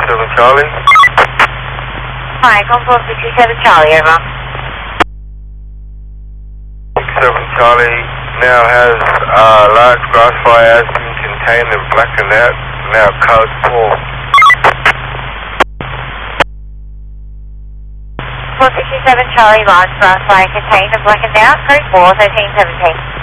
467 Charlie. Hi, Concord 467 Charlie, over. 67 Charlie now has large grass fire has been contained and blackened out, now code 4. 467 Charlie, large grass fire contained and blackened out, code 4, 1317.